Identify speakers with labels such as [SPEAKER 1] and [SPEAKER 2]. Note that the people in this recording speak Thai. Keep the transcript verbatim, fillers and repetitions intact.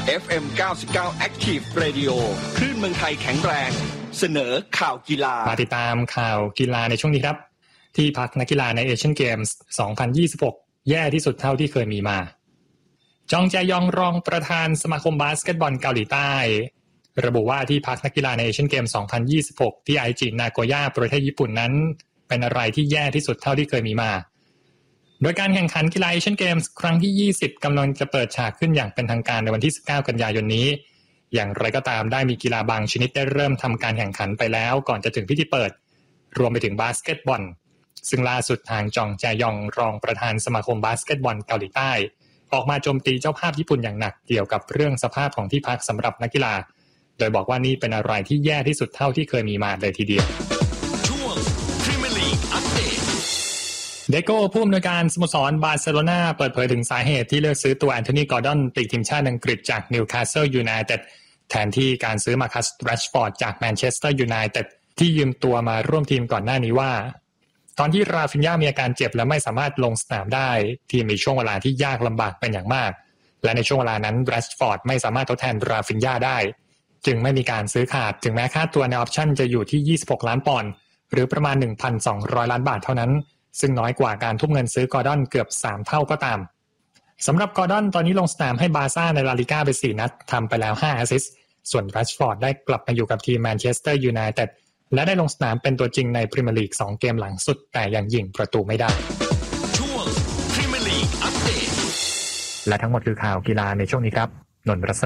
[SPEAKER 1] เอฟ เอ็ม เก้าสิบเก้า Active Radio คลื่นเมืองไทยแข็งแรงเสนอข่าวกีฬา
[SPEAKER 2] มาติดตามข่าวกีฬาในช่วงนี้ครับที่พักนักกีฬาในเอเชียนเกมส์สองพันยี่สิบหกแย่ที่สุดเท่าที่เคยมีมาจองแจยองรองประธานสมาคมบาสเกตบอลเกาหลีใต้ระบุว่าที่พักนักกีฬาในเอเชียนเกมส์สองพันยี่สิบหกที่ไอจินาโกย่าประเทศญี่ปุ่นนั้นเป็นอะไรที่แย่ที่สุดเท่าที่เคยมีมาโดยการแข่งขันกีฬาเอเชียนเกมส์ครั้งที่ยี่สิบกำลังจะเปิดฉากขึ้นอย่างเป็นทางการในวันที่สิบเก้ากันยายนนี้อย่างไรก็ตามได้มีกีฬาบางชนิดได้เริ่มทำการแข่งขันไปแล้วก่อนจะถึงพิธีเปิดรวมไปถึงบาสเกตบอลซึ่งล่าสุดทางจองแจยองรองประธานสมาคมบาสเกตบอลเกาหลีใต้ออกมาโจมตีเจ้าภาพญี่ปุ่นอย่างหนักเกี่ยวกับเรื่องสภาพของที่พักสำหรับนักกีฬาโดยบอกว่านี่เป็นอะไรที่แย่ที่สุดเท่าที่เคยมีมาเลยทีเดียว
[SPEAKER 1] ช่วงพรีเมียร์ลีกอัปเดต
[SPEAKER 2] เดโก้ผู้อำนวยการสโมสรบาร์เซโลนาเปิดเผยถึงสาเหตุที่เลือกซื้อตัวแอนโทนีกอร์ดอนปีกทีมชาติอังกฤษจากนิวคาสเซิลยูไนเต็ดแทนที่การซื้อมาคัส แรชฟอร์ดจากแมนเชสเตอร์ยูไนเต็ดที่ยืมตัวมาร่วมทีมก่อนหน้านี้ว่าตอนที่ราฟินญ่ามีอาการเจ็บและไม่สามารถลงสนามได้ทีมมีช่วงเวลาที่ยากลำบากเป็นอย่างมากและในช่วงเวลานั้นแรชฟอร์ดไม่สามารถทดแทนราฟินญ่าได้จึงไม่มีการซื้อขาดถึงแม้ค่าตัวในออปชั่นจะอยู่ที่ยี่สิบหกล้านปอนด์หรือประมาณ หนึ่งพันสองร้อย ล้านบาทเท่านั้นซึ่งน้อยกว่าการทุ่มเงินซื้อกอร์ดอนเกือบสามเท่าก็ตามสำหรับกอร์ดอนตอนนี้ลงสนามให้บาร์ซ่าในลาลิก้าไปสี่นัดทำไปแล้วห้าแอสซิสต์ส่วนแรชฟอร์ดได้กลับมาอยู่กับทีมแมนเชสเตอร์ยูไนเต็ดและได้ลงสนามเป็นตัวจริงในพรีเมียร์ลีกสองเกมหลังสุดแต่ยังยิงประตูไม่ได้
[SPEAKER 1] ช่วงพรีเมียร์ลีกอัปเดต
[SPEAKER 2] และทั้งหมดคือข่าวกีฬาในช่วงนี้ครับนนท์รัศ